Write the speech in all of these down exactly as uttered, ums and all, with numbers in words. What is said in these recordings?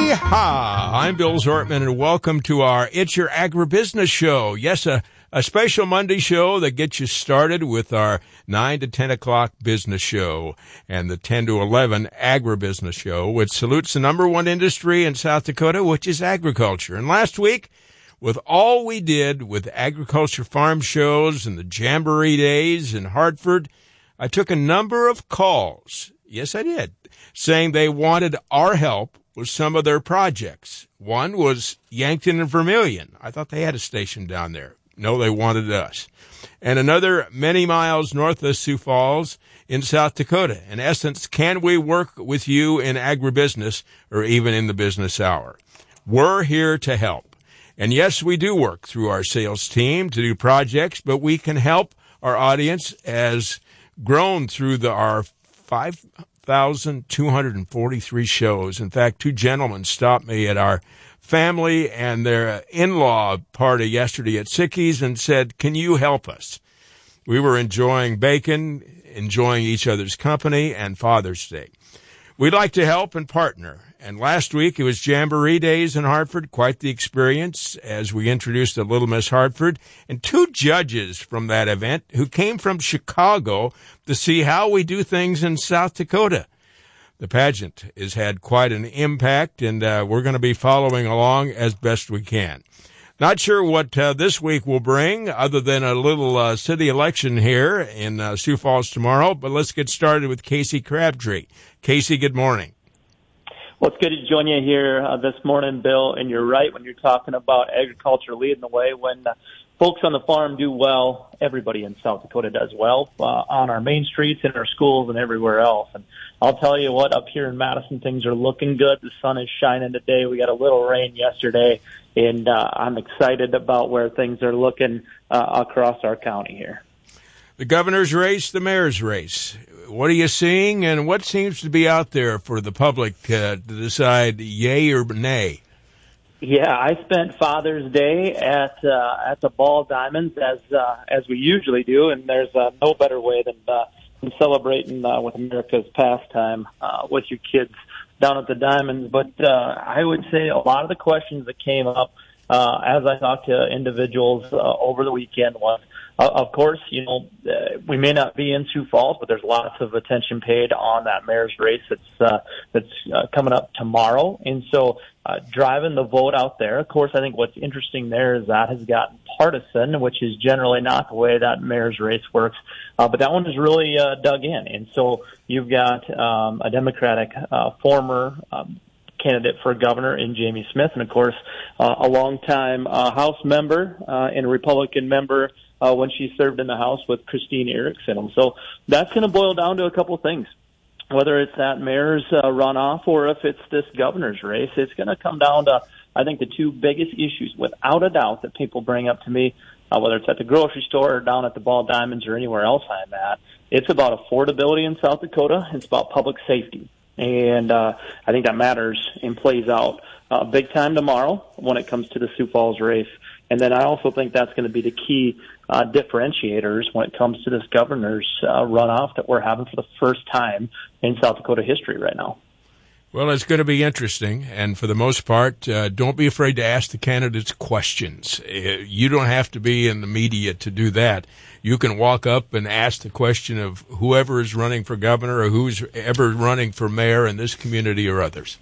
Yeehaw! I'm Bill Zortman, and welcome to our It's Your Agribusiness Show. Yes, a, a special Monday show that gets you started with our nine to ten o'clock business show and the ten to eleven agribusiness show, which salutes the number one industry in South Dakota, which is agriculture. And last week, with all we did with agriculture farm shows and the Jamboree Days in Hartford, I took a number of calls. Yes, I did, saying they wanted our help with some of their projects. One was Yankton and Vermilion. I thought they had a station down there. No, they wanted us. And another many miles north of Sioux Falls in South Dakota. In essence, can we work with you in agribusiness or even in the business hour? We're here to help. And yes, we do work through our sales team to do projects, but we can help our audience as grown through the, our five thousand two hundred forty-three shows. In fact, two gentlemen stopped me at our family and their in-law party yesterday at Sicky's and said, can you help us? We were enjoying bacon, enjoying each other's company, and Father's Day. We'd like to help and partner. And last week it was Jamboree Days in Hartford, quite the experience as we introduced a Little Miss Hartford, and two judges from that event who came from Chicago to see how we do things in South Dakota. The pageant has had quite an impact, and uh, we're going to be following along as best we can. Not sure what uh, this week will bring other than a little uh, city election here in uh, Sioux Falls tomorrow, but let's get started with Casey Crabtree. Casey, good morning. Well, it's good to join you here uh, this morning, Bill, and you're right when you're talking about agriculture leading the way. When uh, folks on the farm do well, everybody in South Dakota does well uh, on our main streets, in our schools, and everywhere else. And I'll tell you what, up here in Madison, things are looking good. The sun is shining today. We got a little rain yesterday, and uh, I'm excited about where things are looking uh, across our county here. The governor's race, the mayor's race. What are you seeing, and what seems to be out there for the public uh, to decide yay or nay? Yeah, I spent Father's Day at uh, at the Ball Diamonds as uh, as we usually do, and there's uh, no better way than, uh, than celebrating uh, with America's pastime uh, with your kids down at the Diamonds. But uh, I would say a lot of the questions that came up uh, as I talked to individuals uh, over the weekend was, Uh, of course, you know, uh, we may not be in Sioux Falls, but there's lots of attention paid on that mayor's race that's, uh, that's uh, coming up tomorrow. And so uh, driving the vote out there, of course, I think what's interesting there is that has gotten partisan, which is generally not the way that mayor's race works. Uh, but that one is really uh, dug in. And so you've got um, a Democratic uh, former um, candidate for governor in Jamie Smith, and, of course, uh, a longtime uh, House member uh, and a Republican member Uh, when she served in the House with Christine Erickson. And so that's going to boil down to a couple of things. Whether it's that mayor's uh, runoff or if it's this governor's race, it's going to come down to, I think, the two biggest issues, without a doubt, that people bring up to me, uh, whether it's at the grocery store or down at the Ball Diamonds or anywhere else I'm at. It's about affordability in South Dakota. It's about public safety. And uh, I think that matters and plays out uh, big time tomorrow when it comes to the Sioux Falls race. And then I also think that's going to be the key uh, differentiators when it comes to this governor's uh, runoff that we're having for the first time in South Dakota history right now. Well, it's going to be interesting, and for the most part, uh, don't be afraid to ask the candidates questions. Uh, you don't have to be in the media to do that. You can walk up and ask the question of whoever is running for governor or who's ever running for mayor in this community or others.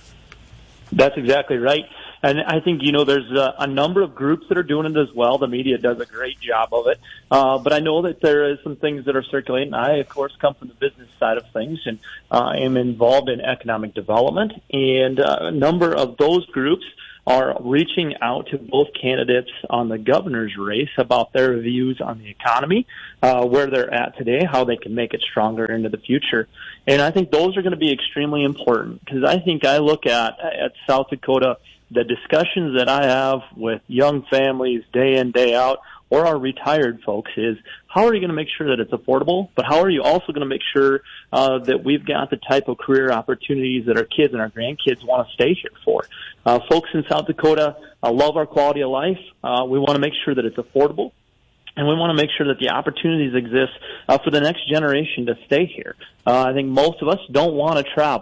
That's exactly right. And I think, you know, there's a, a number of groups that are doing it as well. The media does a great job of it. Uh, but I know that there is some things that are circulating. I, of course, come from the business side of things and uh, am involved in economic development. And uh, a number of those groups are reaching out to both candidates on the governor's race about their views on the economy, uh, where they're at today, how they can make it stronger into the future. And I think those are going to be extremely important because I think I look at, at South Dakota, the discussions that I have with young families day in, day out, or our retired folks is, how are you going to make sure that it's affordable, but how are you also going to make sure uh, that we've got the type of career opportunities that our kids and our grandkids want to stay here for? Uh, folks in South Dakota uh, love our quality of life. Uh, we want to make sure that it's affordable. And we want to make sure that the opportunities exist uh, for the next generation to stay here. Uh, I think most of us don't want to travel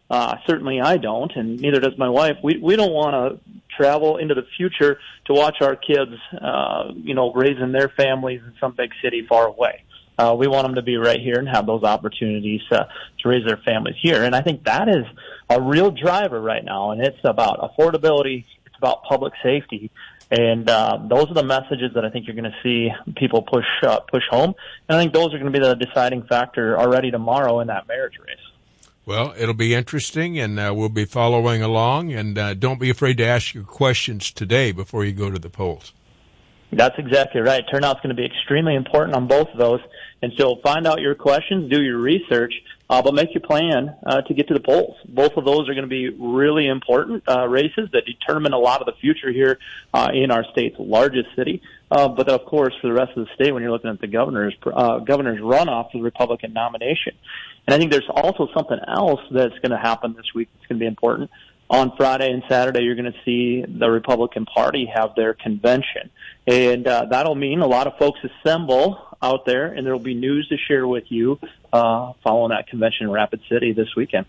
Uh, certainly I don't, and neither does my wife. We we don't want to travel into the future to watch our kids, uh, you know, raising their families in some big city far away. Uh, we want them to be right here and have those opportunities uh, to raise their families here. And I think that is a real driver right now, and it's about affordability. It's about public safety. And uh, those are the messages that I think you're going to see people push uh, push home. And I think those are going to be the deciding factor already tomorrow in that marriage race. Well, it'll be interesting, and uh, we'll be following along. And uh, don't be afraid to ask your questions today before you go to the polls. That's exactly right. Turnout's going to be extremely important on both of those. And so find out your questions, do your research, uh, but make your plan uh, to get to the polls. Both of those are going to be really important uh, races that determine a lot of the future here uh, in our state's largest city. Uh, but, of course, for the rest of the state, when you're looking at the governor's, uh, governor's runoff for the Republican nomination. And I think there's also something else that's going to happen this week that's going to be important. On Friday and Saturday, you're going to see the Republican Party have their convention. And uh, that'll mean a lot of folks assemble out there, and there will be news to share with you uh, following that convention in Rapid City this weekend.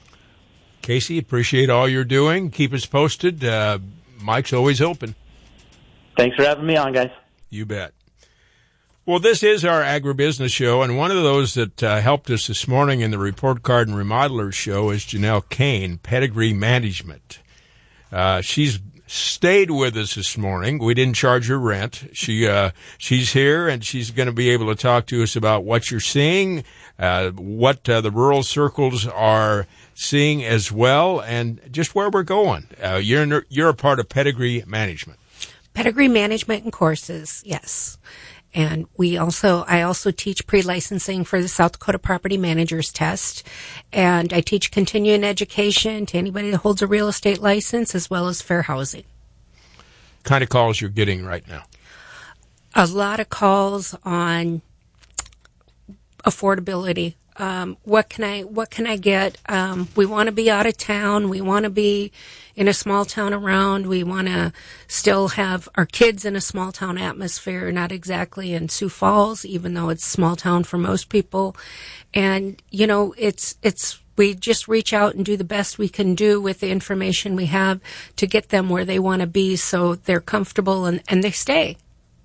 Casey, appreciate all you're doing. Keep us posted. Uh, Mike's always open. Thanks for having me on, guys. You bet. Well, this is our agribusiness show, and one of those that uh, helped us this morning in the Report Card and Remodelers show is Janelle Kane, Pedigree Management. Uh, she's stayed with us this morning. We didn't charge her rent. She uh, she's here, and she's going to be able to talk to us about what you're seeing, uh, what uh, the rural circles are seeing as well, and just where we're going. Uh, you're you're a part of Pedigree Management. Pedigree Management and Courses, yes. And we also, I also teach pre-licensing for the South Dakota Property Managers Test. And I teach continuing education to anybody that holds a real estate license as well as fair housing. Kind of calls you're getting right now? A lot of calls on affordability. Um, what can I, what can I get? Um, we want to be out of town. We want to be in a small town around. We want to still have our kids in a small town atmosphere, not exactly in Sioux Falls, even though it's small town for most people. And, you know, it's, it's, we just reach out and do the best we can do with the information we have to get them where they want to be so they're comfortable and, and they stay.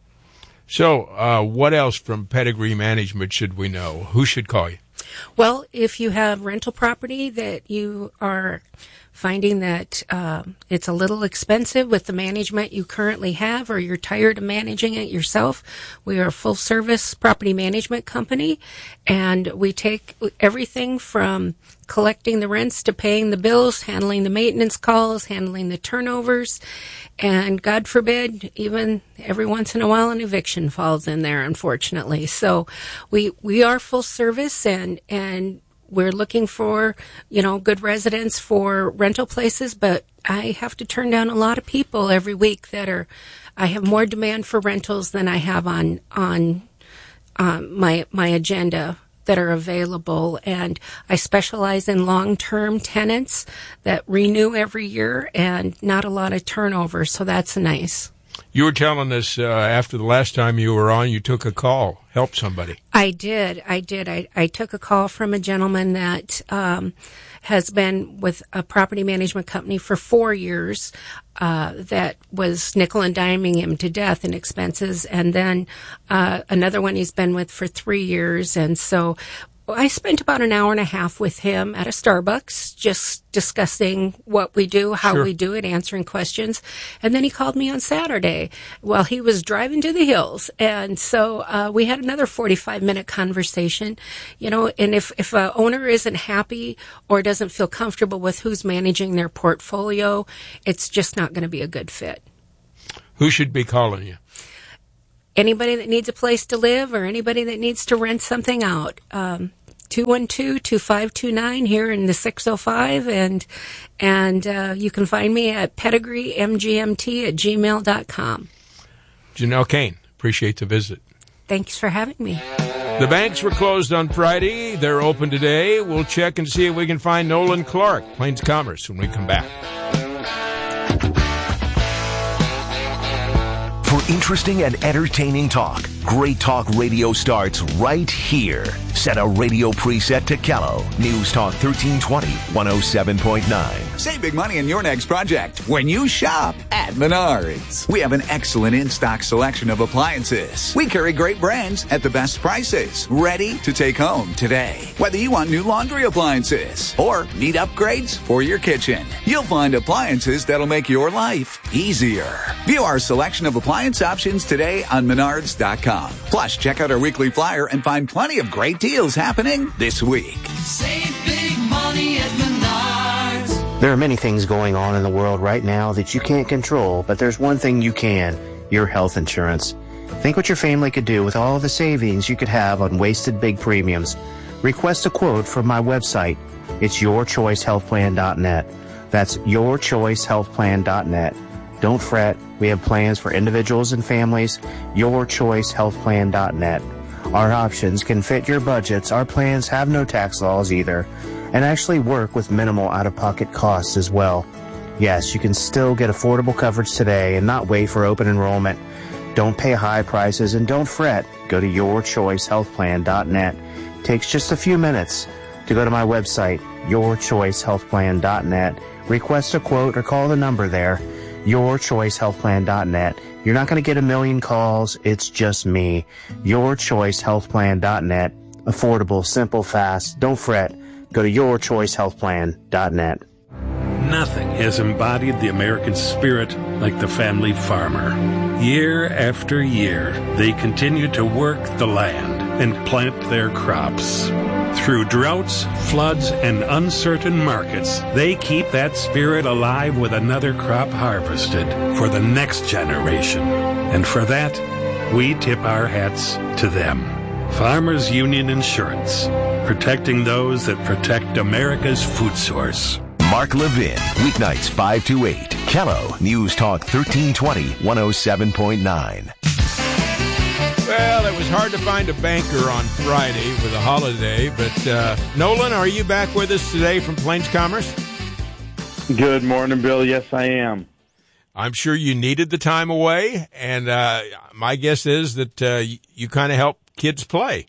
So, uh, what else from Pedigree Management should we know? Who should call you? Well, if you have rental property that you are finding that um, it's a little expensive with the management you currently have, or you're tired of managing it yourself, we are a full-service property management company, and we take everything from collecting the rents to paying the bills, handling the maintenance calls, handling the turnovers, and God forbid, even every once in a while an eviction falls in there, unfortunately. So we we are full service, and and we're looking for, you know, good residents for rental places, but I have to turn down a lot of people every week that are, I have more demand for rentals than I have on, on, um, my, my agenda that are available. And I specialize in long-term tenants that renew every year and not a lot of turnover. So that's nice. You were telling us uh, after the last time you were on, you took a call, helped somebody. I did. I did. I, I took a call from a gentleman that um, has been with a property management company for four years uh, that was nickel and diming him to death in expenses. And then uh, another one he's been with for three years. And so I spent about an hour and a half with him at a Starbucks, just discussing what we do, how Sure. we do it, answering questions. And then he called me on Saturday while he was driving to the hills. And so uh, we had another forty-five minute conversation, you know, and if, if a owner isn't happy or doesn't feel comfortable with who's managing their portfolio, it's just not going to be a good fit. Who should be calling you? Anybody that needs a place to live or anybody that needs to rent something out. Um, two one two, two five two nine here in the six oh five. And, and, uh, you can find me at pedigree m g m t at gmail dot com. Janelle Kane, appreciate the visit. Thanks for having me. The banks were closed on Friday. They're open today. We'll check and see if we can find Nolan Clark, Plains Commerce, when we come back. For interesting and entertaining talk, Great Talk Radio starts right here. Set a radio preset to Kello. News Talk thirteen twenty, one oh seven point nine. Save big money on your next project when you shop at Menards. We have an excellent in-stock selection of appliances. We carry great brands at the best prices, ready to take home today. Whether you want new laundry appliances or need upgrades for your kitchen, you'll find appliances that'll make your life easier. View our selection of appliance options today on Menards dot com. Plus, check out our weekly flyer and find plenty of great deals happening this week. Save big money at Menards. There are many things going on in the world right now that you can't control, but there's one thing you can, your health insurance. Think what your family could do with all the savings you could have on wasted big premiums. Request a quote from my website. It's your choice health plan dot net. That's your choice health plan dot net. Don't fret. We have plans for individuals and families. your choice health plan dot net. Our options can fit your budgets. Our plans have no tax laws either, and actually work with minimal out-of-pocket costs as well. Yes, you can still get affordable coverage today and not wait for open enrollment. Don't pay high prices and don't fret. Go to your choice health plan dot net. Takes just a few minutes to go to my website, your choice health plan dot net. Request a quote or call the number there, your choice health plan dot net. You're not going to get a million calls. It's just me. your choice health plan dot net. Affordable, simple, fast. Don't fret. Go to your choice health plan dot net. Nothing has embodied the American spirit like the family farmer. Year after year, they continue to work the land and plant their crops. Through droughts, floods, and uncertain markets, they keep that spirit alive with another crop harvested for the next generation. And for that, we tip our hats to them. Farmers Union Insurance, protecting those that protect America's food source. Mark Levin, weeknights five to eight. Kello, News Talk thirteen twenty, one oh seven point nine. Well, it was hard to find a banker on Friday with a holiday, but uh, Nolan, are you back with us today from Plains Commerce? Good morning, Bill. Yes, I am. I'm sure you needed the time away, and uh, my guess is that uh, you, you kind of help kids play.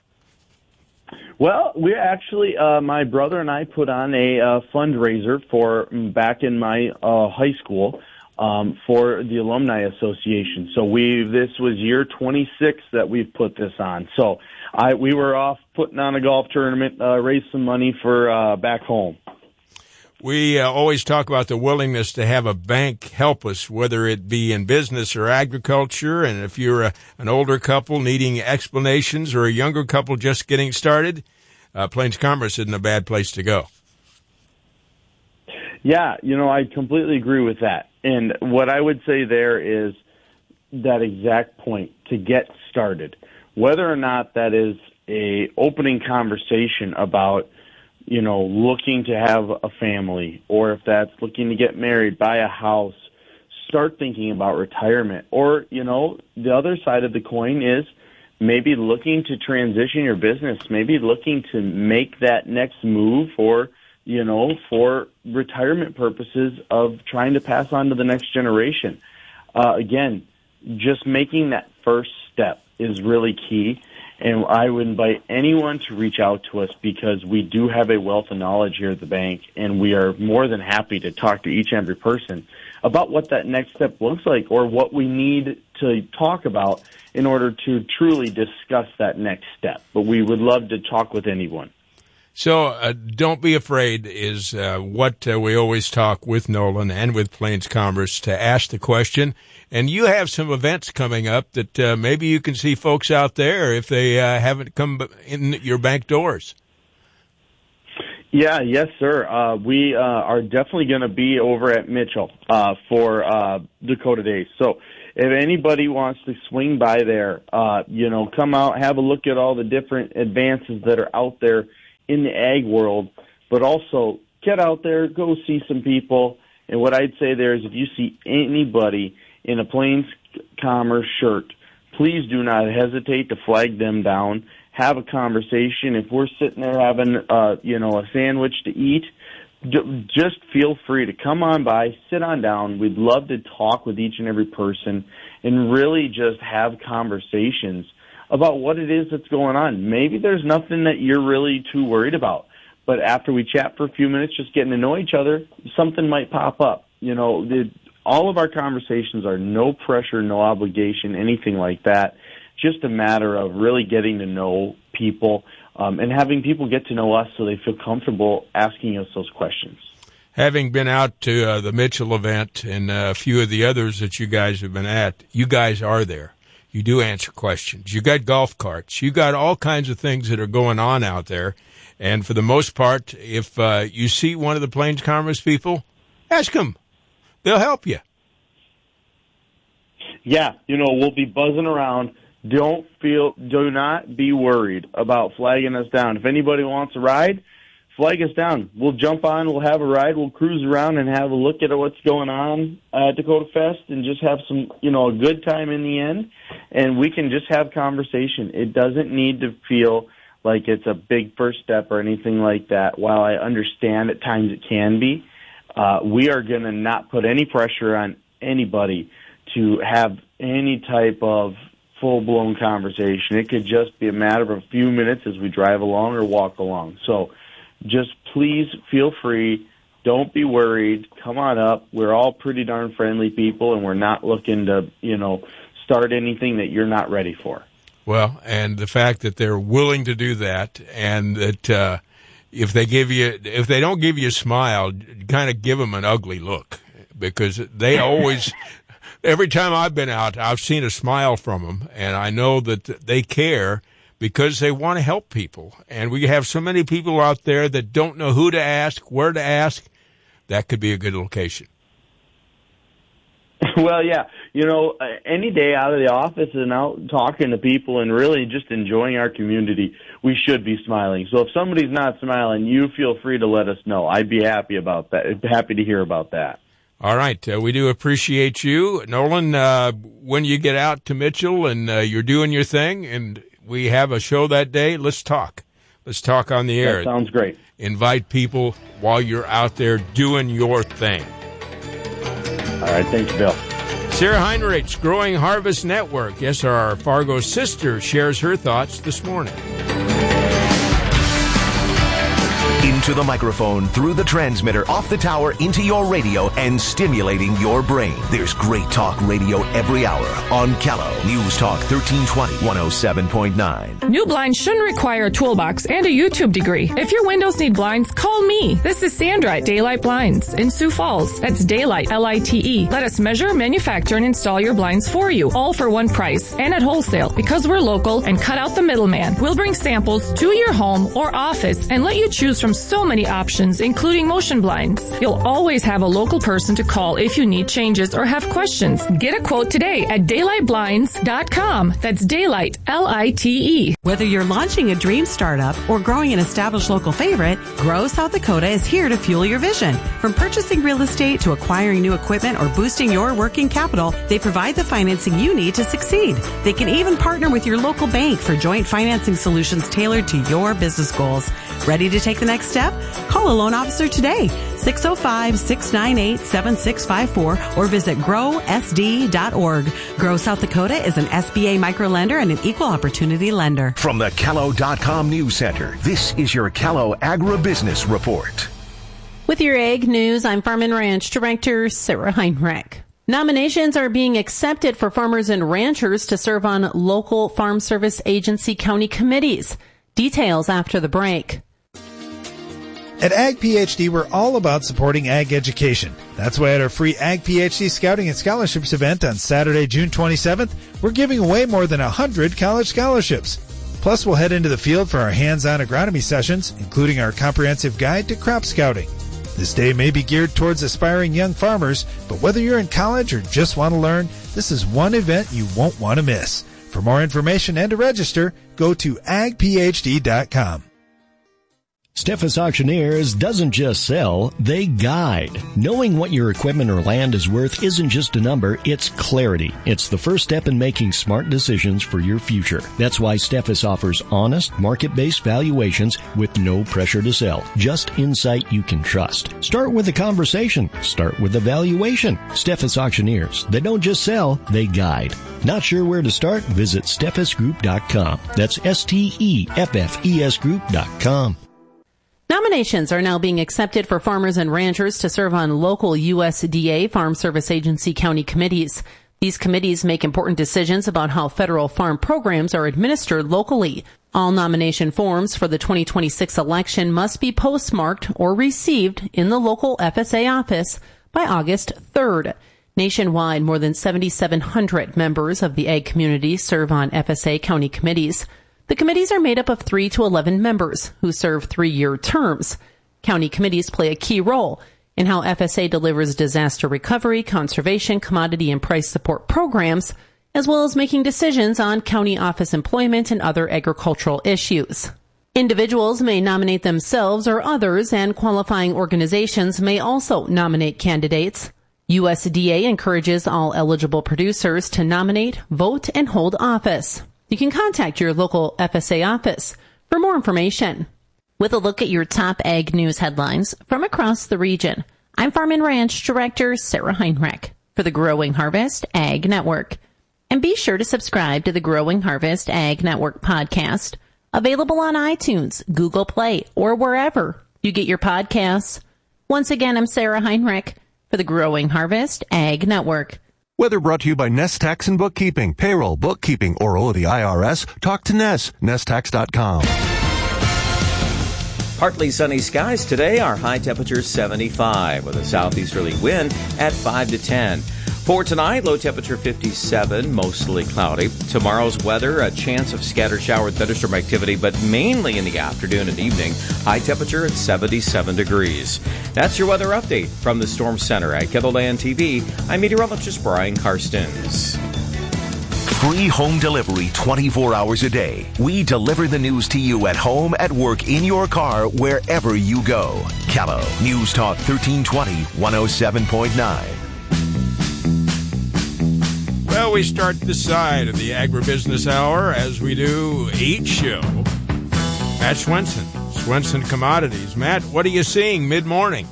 Well, we actually, uh, my brother and I put on a uh, fundraiser for back in my uh, high school um, for the Alumni Association. So we, this was year twenty-six that we've put this on. So I, we were off putting on a golf tournament, uh, raised some money for uh, back home. We uh, always talk about the willingness to have a bank help us, whether it be in business or agriculture. And if you're a, an older couple needing explanations or a younger couple just getting started, uh, Plains Commerce isn't a bad place to go. Yeah, you know, I completely agree with that. And what I would say there is that exact point, to get started. Whether or not that is a opening conversation about, you know, looking to have a family, or if that's looking to get married, buy a house, start thinking about retirement. Or, you know, the other side of the coin is maybe looking to transition your business, maybe looking to make that next move for, you know, for retirement purposes of trying to pass on to the next generation. Uh, again, just making that first step is really key. And I would invite anyone to reach out to us, because we do have a wealth of knowledge here at the bank, and we are more than happy to talk to each and every person about what that next step looks like, or what we need to talk about in order to truly discuss that next step. But we would love to talk with anyone. So uh, don't be afraid is uh, what uh, we always talk with Nolan and with Plains Commerce, to ask the question. And you have some events coming up that uh, maybe you can see folks out there if they uh, haven't come in your bank doors. Yeah, yes, sir. Uh, we uh, are definitely going to be over at Mitchell uh, for uh, Dakota Days. So if anybody wants to swing by there, uh, you know, come out, have a look at all the different advances that are out there in the ag world, but also get out there, go see some people. And what I'd say there is, if you see anybody in a Plains Commerce shirt, please do not hesitate to flag them down. Have a conversation. If we're sitting there having, uh, you know, a sandwich to eat, just feel free to come on by, sit on down. We'd love to talk with each and every person and really just have conversations about what it is that's going on. Maybe there's nothing that you're really too worried about, but after we chat for a few minutes, just getting to know each other, something might pop up. You know, the, all of our conversations are no pressure, no obligation, anything like that. Just a matter of really getting to know people um, and having people get to know us so they feel comfortable asking us those questions. Having been out to uh, the Mitchell event and uh, a few of the others that you guys have been at, you guys are there. You do answer questions. You got golf carts. You got all kinds of things that are going on out there. And for the most part, if uh, you see one of the Plains Commerce people, ask them. They'll help you. Yeah, you know, we'll be buzzing around. Don't feel, do not be worried about flagging us down. If anybody wants a ride, flag us down. We'll jump on, we'll have a ride, we'll cruise around and have a look at what's going on at Dakota Fest and just have some, you know, a good time in the end. And we can just have conversation. It doesn't need to feel like it's a big first step or anything like that. While I understand at times it can be, uh, we are going to not put any pressure on anybody to have any type of full-blown conversation. It could just be a matter of a few minutes as we drive along or walk along. So just please feel free. Don't be worried. Come on up. We're all pretty darn friendly people, and we're not looking to, you know, start anything that you're not ready for. Well, and the fact that they're willing to do that, and that uh, if they give you, if they don't give you a smile, kind of give them an ugly look, because they always. Every time I've been out, I've seen a smile from them, and I know that they care because they want to help people. And we have so many people out there that don't know who to ask, where to ask. That could be a good location. Well, yeah. You know, any day out of the office and out talking to people and really just enjoying our community, we should be smiling. So if somebody's not smiling, you feel free to let us know. I'd be happy about that. Happy to hear about that. All right. Uh, we do appreciate you. Nolan, uh, when you get out to Mitchell and uh, you're doing your thing and we have a show that day, let's talk. Let's talk on the air. That sounds great. Invite people while you're out there doing your thing. All right. Thanks, Bill. Sarah Heinrichs, Growing Harvest Network. Yes, our Fargo sister shares her thoughts this morning. Into the microphone, through the transmitter, off the tower, into your radio, and stimulating your brain. There's great talk radio every hour on Callow News Talk thirteen twenty, one oh seven point nine. New blinds shouldn't require a toolbox and a YouTube degree. If your windows need blinds, call me. This is Sandra at Daylight Blinds in Sioux Falls. That's Daylight, L I T E. Let us measure, manufacture, and install your blinds for you, all for one price and at wholesale. Because we're local and cut out the middleman, we'll bring samples to your home or office and let you choose from so many options, including motion blinds. You'll always have a local person to call if you need changes or have questions. Get a quote today at daylight blinds dot com. That's Daylight, L I T E. Whether you're launching a dream startup or growing an established local favorite, Grow South Dakota is here to fuel your vision. From purchasing real estate to acquiring new equipment or boosting your working capital, they provide the financing you need to succeed. They can even partner with your local bank for joint financing solutions tailored to your business goals. Ready to take the next step? Call a loan officer today, six oh five, six nine eight, seven six five four, or visit grow s d dot org. Grow South Dakota is an S B A microlender and an equal opportunity lender. From the Callow dot com News Center, this is your Callow Agribusiness Report. With your ag news, I'm Farm and Ranch Director Sarah Heinrich. Nominations are being accepted for farmers and ranchers to serve on local Farm Service Agency county committees. Details after the break. At Ag PhD, we're all about supporting ag education. That's why at our free Ag PhD Scouting and Scholarships event on Saturday, June twenty-seventh, we're giving away more than one hundred college scholarships. Plus, we'll head into the field for our hands-on agronomy sessions, including our comprehensive guide to crop scouting. This day may be geared towards aspiring young farmers, but whether you're in college or just want to learn, this is one event you won't want to miss. For more information and to register, go to ag p h d dot com. Steffes Auctioneers doesn't just sell, they guide. Knowing what your equipment or land is worth isn't just a number, it's clarity. It's the first step in making smart decisions for your future. That's why Steffes offers honest, market-based valuations with no pressure to sell. Just insight you can trust. Start with a conversation. Start with a valuation. Steffes Auctioneers. They don't just sell, they guide. Not sure where to start? Visit steffes group dot com. That's S T E F F E S group dot com. Nominations are now being accepted for farmers and ranchers to serve on local U S D A, Farm Service Agency county committees. These committees make important decisions about how federal farm programs are administered locally. All nomination forms for the twenty twenty-six election must be postmarked or received in the local F S A office by August third. Nationwide, more than seven thousand seven hundred members of the ag community serve on F S A county committees. The committees are made up of three to eleven members who serve three-year terms. County committees play a key role in how F S A delivers disaster recovery, conservation, commodity, and price support programs, as well as making decisions on county office employment and other agricultural issues. Individuals may nominate themselves or others, and qualifying organizations may also nominate candidates. U S D A encourages all eligible producers to nominate, vote, and hold office. You can contact your local F S A office for more information. With a look at your top ag news headlines from across the region, I'm Farm and Ranch Director Sarah Heinrich for the Growing Harvest Ag Network. And be sure to subscribe to the Growing Harvest Ag Network podcast, available on iTunes, Google Play, or wherever you get your podcasts. Once again, I'm Sarah Heinrich for the Growing Harvest Ag Network. Weather brought to you by Nest Tax and Bookkeeping, Payroll, Bookkeeping, or owe the I R S. Talk to Nest, nest tax dot com. Partly sunny skies today. Our high temperature seventy-five with a southeasterly wind at five to ten. For tonight, low temperature fifty-seven, mostly cloudy. Tomorrow's weather, a chance of scattered shower and thunderstorm activity, but mainly in the afternoon and evening. High temperature at seventy-seven degrees. That's your weather update from the Storm Center at KENDLELAND T V. I'm meteorologist Brian Karstens. Free home delivery twenty-four hours a day. We deliver the news to you at home, at work, in your car, wherever you go. Callow, News Talk thirteen twenty, one oh seven point nine. Well, we start this side of the Agribusiness Hour, as we do each show, at Swenson, Swenson Commodities. Matt, what are you seeing mid-morning?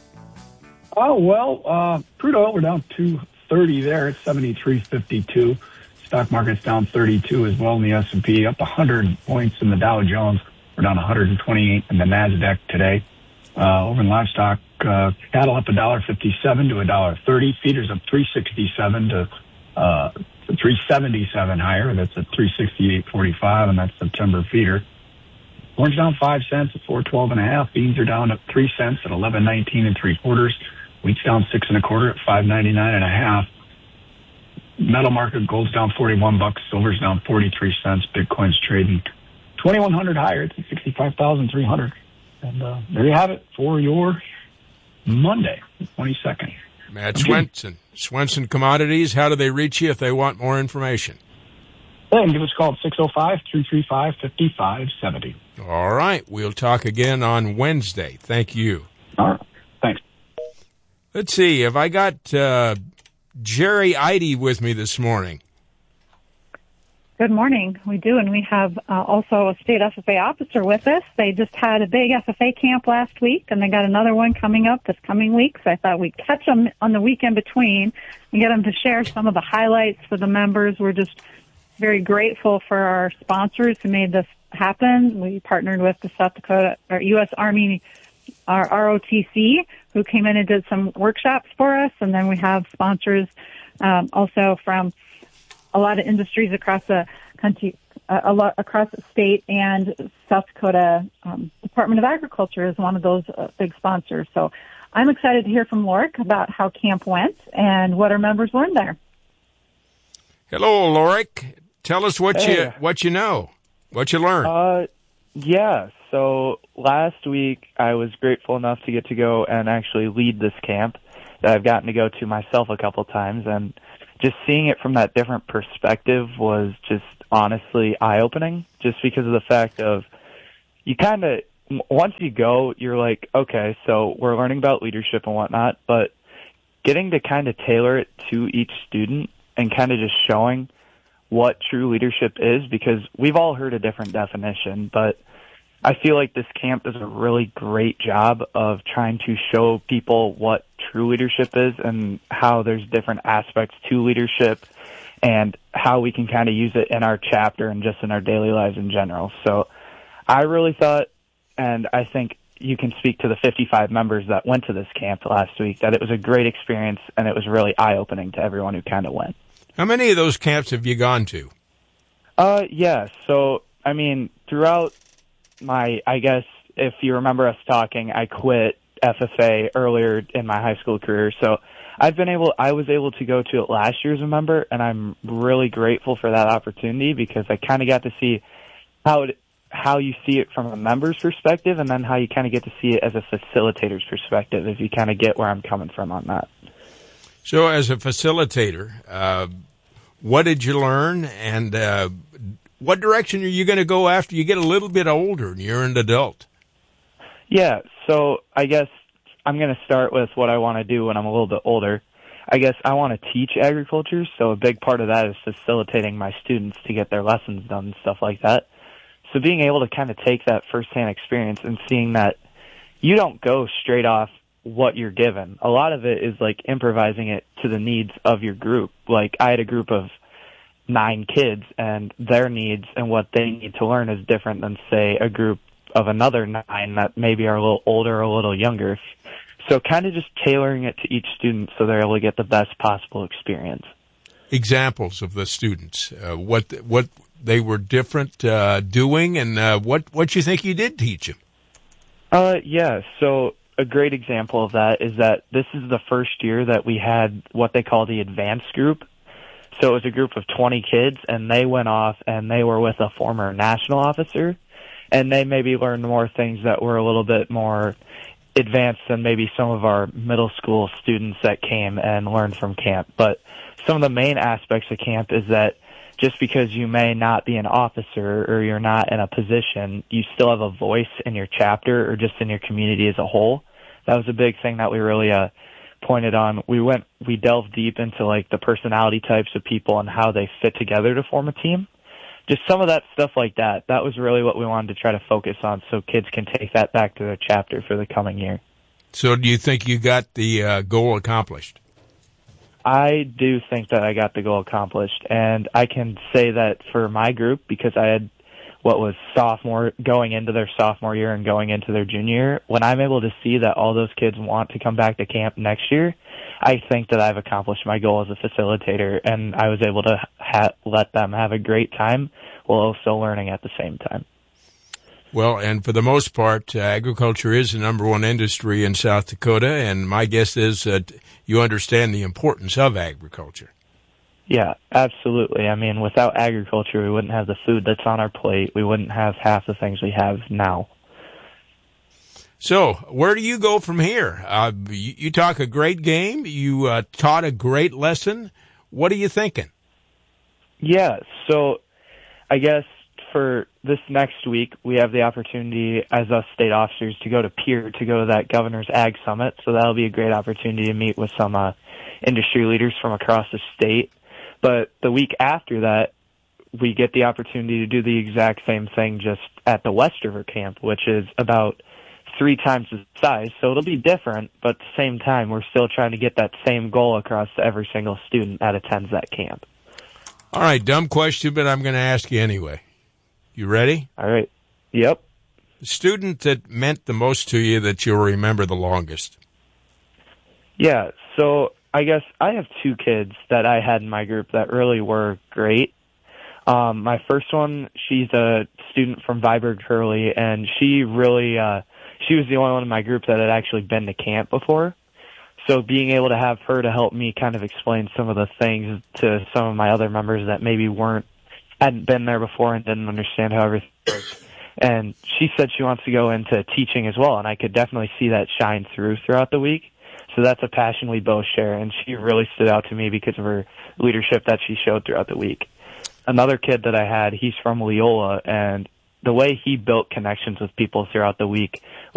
Oh, well, uh, crude oil, we're down two thirty there. It's seventy-three fifty-two. Stock market's down thirty-two as well in the S and P, up one hundred points in the Dow Jones. We're down one hundred twenty-eight in the NASDAQ today. Uh, over in livestock, uh, cattle up one dollar fifty-seven to one dollar thirty. Feeders up three sixty-seven to Uh, three seventy-seven higher. That's at three sixty-eight forty-five, and that's September feeder. Corn's down five cents at four twelve and a half. Beans are down at three cents at eleven nineteen and three quarters. Wheat's down six and a quarter at five ninety-nine and a half. Metal market, gold's down forty-one bucks. Silver's down forty-three cents. Bitcoin's trading twenty-one hundred higher. It's at sixty-five thousand three hundred. And uh, there you have it for your Monday, twenty-second. Matt Swenson, Swenson Commodities. How do they reach you if they want more information? Hey, give us a call at six oh five, three three five, five five seven oh. All right. We'll talk again on Wednesday. Thank you. All right. Thanks. Let's see. Have I got uh, Jerry Eide with me this morning? Good morning. We do, and we have uh, also a state F F A officer with us. They just had a big F F A camp last week, and they got another one coming up this coming week, so I thought we'd catch them on the weekend between and get them to share some of the highlights for the members. We're just very grateful for our sponsors who made this happen. We partnered with the South Dakota, or U S Army, our R O T C, who came in and did some workshops for us, and then we have sponsors um, also from a lot of industries across the country, uh, a lot across the state, and South Dakota um, Department of Agriculture is one of those uh, big sponsors. So I'm excited to hear from Lorik about how camp went and what our members learned there. Hello, Lorik. Tell us what Hey. you what you know, what you learned. Uh, yeah. So last week I was grateful enough to get to go and actually lead this camp that I've gotten to go to myself a couple times, and just seeing it from that different perspective was just honestly eye-opening, just because of the fact of you kind of, m- once you go, you're like, okay, so we're learning about leadership and whatnot, but getting to kind of tailor it to each student and kind of just showing what true leadership is, because we've all heard a different definition, but I feel like this camp does a really great job of trying to show people what true leadership is and how there's different aspects to leadership and how we can kind of use it in our chapter and just in our daily lives in general. So I really thought, and I think you can speak to the fifty-five members that went to this camp last week, that it was a great experience and it was really eye-opening to everyone who kind of went. How many of those camps have you gone to? Uh, yeah, so, I mean, throughout my, I guess, if you remember us talking, I quit F F A earlier in my high school career. So I've been able, I was able to go to it last year as a member, and I'm really grateful for that opportunity because I kind of got to see how it, how you see it from a member's perspective and then how you kind of get to see it as a facilitator's perspective, if you kind of get where I'm coming from on that. So as a facilitator, uh, what did you learn, and uh, what direction are you going to go after you get a little bit older and you're an adult? Yeah, so I guess I'm going to start with what I want to do when I'm a little bit older. I guess I want to teach agriculture, so a big part of that is facilitating my students to get their lessons done and stuff like that. So being able to kind of take that firsthand experience and seeing that you don't go straight off what you're given. A lot of it is like improvising it to the needs of your group. Like I had a group of nine kids, and their needs and what they need to learn is different than, say, a group of another nine that maybe are a little older or a little younger. So kind of just tailoring it to each student so they're able to get the best possible experience. Examples of the students, uh, what what they were different uh, doing, and uh, what, what you think you did teach them? Uh, yeah, so a great example of that is that this is the first year that we had what they call the advanced group. So it was a group of twenty kids, and they went off and they were with a former national officer, and they maybe learned more things that were a little bit more advanced than maybe some of our middle school students that came and learned from camp. But some of the main aspects of camp is that just because you may not be an officer or you're not in a position, you still have a voice in your chapter or just in your community as a whole. That was a big thing that we really uh, pointed on. We went, we delved deep into like the personality types of people and how they fit together to form a team. Just some of that stuff like that. That was really what we wanted to try to focus on so kids can take that back to their chapter for the coming year. So do you think you got the uh, goal accomplished? I do think that I got the goal accomplished, and I can say that for my group, because I had what was sophomore, going into their sophomore year and going into their junior year, when I'm able to see that all those kids want to come back to camp next year, I think that I've accomplished my goal as a facilitator, and I was able to ha- let them have a great time while also learning at the same time. Well, and for the most part, uh, agriculture is the number one industry in South Dakota, and my guess is that you understand the importance of agriculture. Yeah, absolutely. I mean, without agriculture, we wouldn't have the food that's on our plate. We wouldn't have half the things we have now. So, where do you go from here? Uh, you, you talk a great game. You uh, taught a great lesson. What are you thinking? Yeah, so I guess for this next week, we have the opportunity as us state officers to go to Pierre to go to that Governor's Ag Summit. So that'll be a great opportunity to meet with some uh, industry leaders from across the state. But the week after that, we get the opportunity to do the exact same thing just at the West River camp, which is about three times the size. So it'll be different, but at the same time, we're still trying to get that same goal across to every single student that attends that camp. All right, dumb question, but I'm going to ask you anyway. You ready? All right. Yep. The student that meant the most to you that you'll remember the longest? Yeah, so I guess I have two kids that I had in my group that really were great. Um, my first one, she's a student from Viborg Hurley, and she really, uh, she was the only one in my group that had actually been to camp before. So being able to have her to help me kind of explain some of the things to some of my other members that maybe weren't, hadn't been there before and didn't understand how everything works. And she said she wants to go into teaching as well, and I could definitely see that shine through throughout the week. So that's a passion we both share, and she really stood out to me because of her leadership that she showed throughout the week. Another kid that I had, he's from Leola, and the way he built connections with people throughout the week